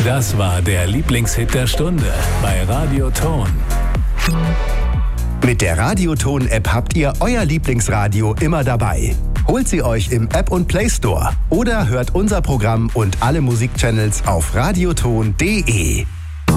Das war der Lieblingshit der Stunde bei Radio Ton. Mit der Radio Ton-App habt ihr euer Lieblingsradio immer dabei. Holt sie euch im App und Play Store oder hört unser Programm und alle Musikchannels auf radioton.de.